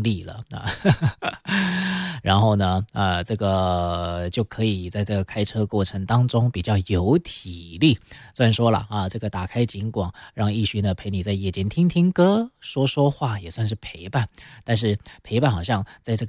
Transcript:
力了啊。然后呢，这个就可以在这个开车过程当中比较有体力。虽然说了啊，这个打开警广，让奕迅呢陪你在夜间听听歌、说说话，也算是陪伴。但是陪伴好像在这个